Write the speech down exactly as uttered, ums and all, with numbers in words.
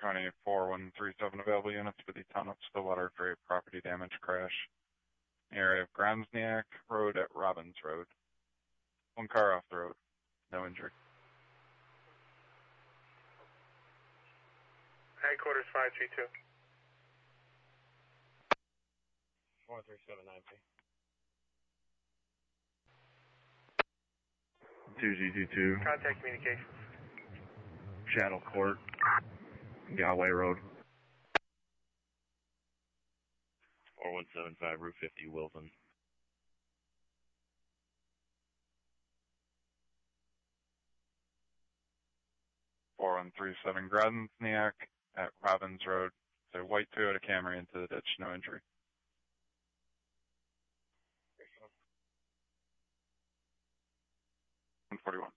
twenty, four one three seven available units for the town of Stillwater for a property damage crash in the area of Gronsniak Road at Robbins Road. One car off the road. No injury. Headquarters five three two. four three seven nine three. two G two two. Contact communications. Chattel Court, Galway Road. four one seven five, Route fifty, Wilson. four one three seven Gronsniak at Robbins Road. So white Toyota Camry into the ditch, no injury. one forty-one.